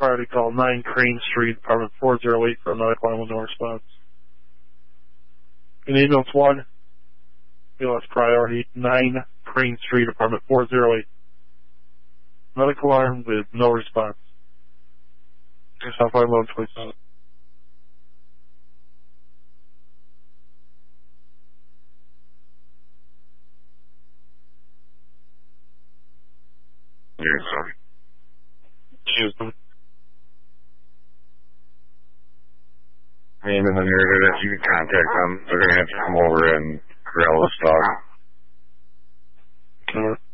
priority call 9 Crane Street, apartment 408 for a medical line with no response. In ambulance 1, BLS priority 9 Crane Street, apartment 408. Medical alarm with no response. South Line load, please. Yes, sir. Houston. And in the narrative, if you can contact them, they're going to have to come over and grab the stock. All right.